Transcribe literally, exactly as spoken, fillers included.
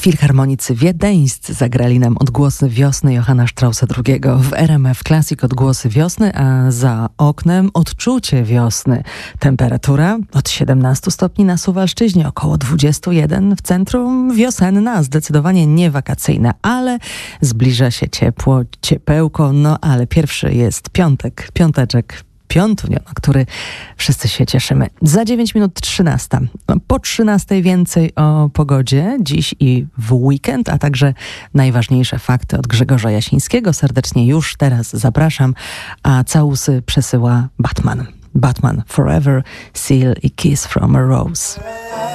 Filharmonicy wiedeńscy zagrali nam odgłosy wiosny Johanna Straussa drugiego. W R M F Classic odgłosy wiosny, a za oknem odczucie wiosny. Temperatura od siedemnastu stopni na Suwalszczyźnie, około dwudziestu jeden w centrum. Wiosenna, zdecydowanie nie wakacyjna, ale zbliża się ciepło, ciepełko, no ale pierwszy jest piątek, piąteczek. Piątunio, na który wszyscy się cieszymy. Za dziewięć minut trzynasta. Po trzynastej więcej o pogodzie dziś i w weekend, a także najważniejsze fakty od Grzegorza Jasińskiego. Serdecznie już teraz zapraszam, a całusy przesyła Batman. Batman Forever, Seal i Kiss from a Rose.